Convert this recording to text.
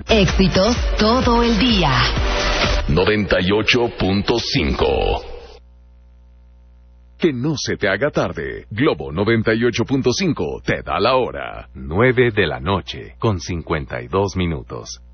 Éxitos todo el día. 98.5. Que no se te haga tarde. Globo 98.5 te da la hora. 9 de la noche, con 52 minutos.